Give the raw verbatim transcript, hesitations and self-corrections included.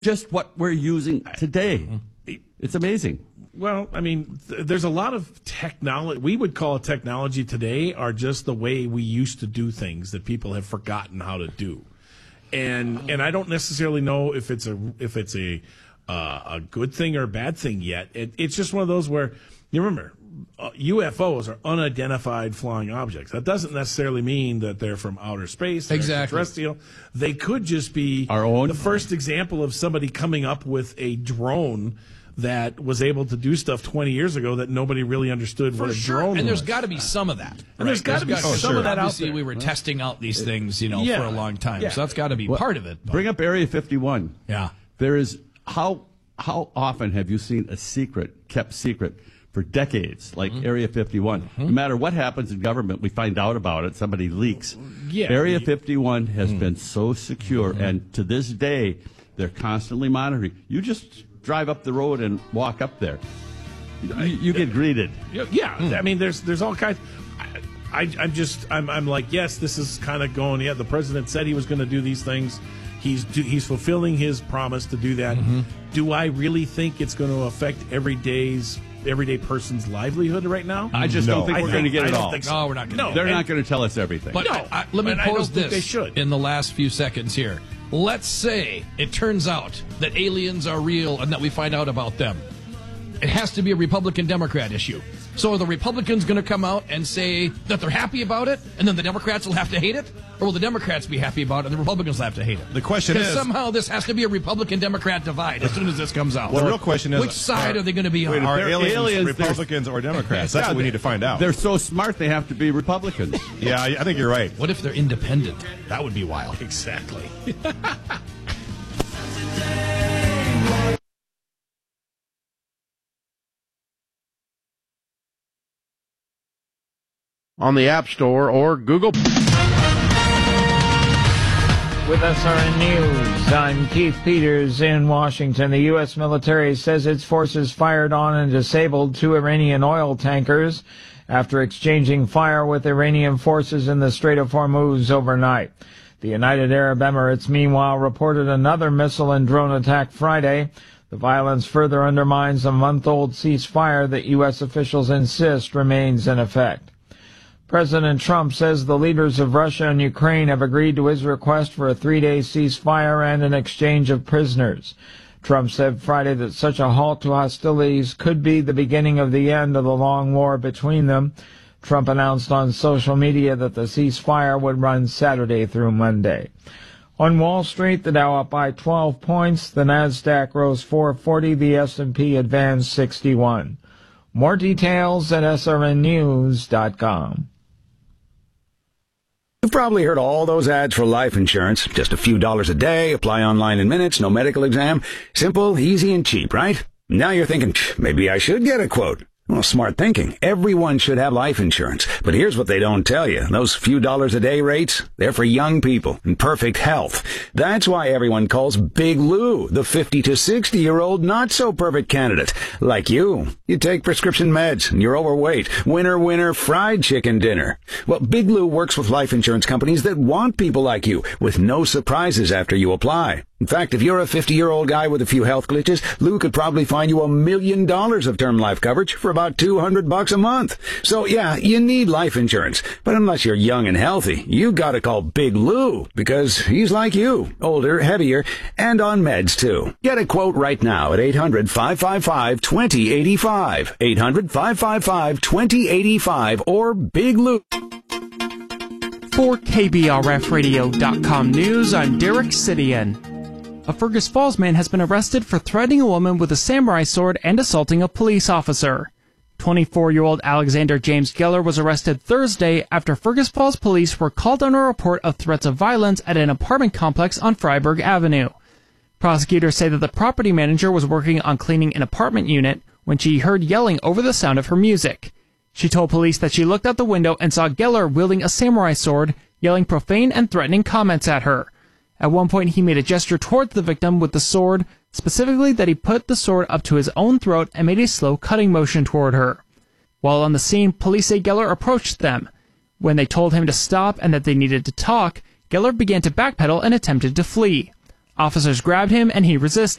just what we're using today. It's amazing. Well, I mean, th- there's a lot of technology. We would call it technology today are just the way we used to do things that people have forgotten how to do. And and I don't necessarily know if it's a if it's a uh, a good thing or a bad thing yet. It, it's just one of those where you remember uh, U F Os are unidentified flying objects. That doesn't necessarily mean that they're from outer space, they're exactly. extraterrestrial. They could just be our own. The first example of somebody coming up with a drone that was able to do stuff twenty years ago that nobody really understood For what a sure. drone was. And there's got to be some of that. And right? there's got to be got, some oh, sure. of that Obviously, out there. we were testing out these things, you know, yeah. for a long time. Yeah. So that's got to be well, part of it. But. Bring up Area fifty-one. Yeah. There is how how often have you seen a secret kept secret for decades, like mm-hmm. Area fifty-one? Mm-hmm. No matter what happens in government, we find out about it. Somebody leaks. Yeah. Area fifty-one has mm-hmm. been so secure, mm-hmm. and to this day, they're constantly monitoring. You just drive up the road and walk up there. You, you get greeted. Yeah, mm. I mean, there's there's all kinds. I, I I'm just I'm I'm like, yes, this is kind of going. Yeah, the president said he was going to do these things. He's do, he's fulfilling his promise to do that. Mm-hmm. Do I really think it's going to affect everyday's everyday person's livelihood right now? I just no. don't think I we're think, going to get I it don't all. think so. No, we're not going to. No, They're and, not going to tell us everything. But no, I, I, let me and pose I don't think this they should. in the last few seconds here. Let's say it turns out that aliens are real and that we find out about them. It has to be a Republican-Democrat issue. So are the Republicans going to come out and say that they're happy about it, and then the Democrats will have to hate it? Or will the Democrats be happy about it, and the Republicans will have to hate it? The question Because is... somehow this has to be a Republican-Democrat divide as soon as this comes out. Well, the real question is... Which side are, are they going to be on? Are They're aliens, aliens, Republicans or Democrats? That's Yeah, what we they- need to find out. They're so smart they have to be Republicans. Yeah, I I think you're right. What if they're independent? That would be wild. Exactly. On the App Store or Google. With S R N News, I'm Keith Peters in Washington. The U S military says its forces fired on and disabled two Iranian oil tankers after exchanging fire with Iranian forces in the Strait of Hormuz overnight. The United Arab Emirates, meanwhile, reported another missile and drone attack Friday. The violence further undermines a month-old ceasefire that U S officials insist remains in effect. President Trump says the leaders of Russia and Ukraine have agreed to his request for a three-day ceasefire and an exchange of prisoners. Trump said Friday that such a halt to hostilities could be the beginning of the end of the long war between them. Trump announced on social media that the ceasefire would run Saturday through Monday. On Wall Street, the Dow up by twelve points, the Nasdaq rose four forty, the S and P advanced sixty-one. More details at S R N news dot com. You've probably heard all those ads for life insurance. Just a few dollars a day, apply online in minutes, no medical exam. Simple, easy, and cheap, right? Now you're thinking, maybe I should get a quote. Well, smart thinking. Everyone should have life insurance. But here's what they don't tell you. Those few dollars a day rates, they're for young people in perfect health. That's why everyone calls Big Lou the fifty to sixty year old not so perfect candidate. Like you. You take prescription meds and you're overweight. Winner, winner, fried chicken dinner. Well, Big Lou works with life insurance companies that want people like you with no surprises after you apply. In fact, if you're a fifty-year-old guy with a few health glitches, Lou could probably find you a million dollars of term life coverage for about two hundred bucks a month. So yeah, you need life insurance. But unless you're young and healthy, you gotta call Big Lou, because he's like you, older, heavier, and on meds too. Get a quote right now at eight hundred, five five five, two zero eight five. eight hundred, five five five, two zero eight five or Big Lou. For K B R F radio dot com News, I'm Derek Sidian. A Fergus Falls man has been arrested for threatening a woman with a samurai sword and assaulting a police officer. twenty-four-year-old Alexander James Geller was arrested Thursday after Fergus Falls police were called on a report of threats of violence at an apartment complex on Freiburg Avenue. Prosecutors say that the property manager was working on cleaning an apartment unit when she heard yelling over the sound of her music. She told police that she looked out the window and saw Geller wielding a samurai sword, yelling profane and threatening comments at her. At one point, he made a gesture towards the victim with the sword, specifically that he put the sword up to his own throat and made a slow cutting motion toward her. While on the scene, police say Geller approached them. When they told him to stop and that they needed to talk, Geller began to backpedal and attempted to flee. Officers grabbed him and he resisted.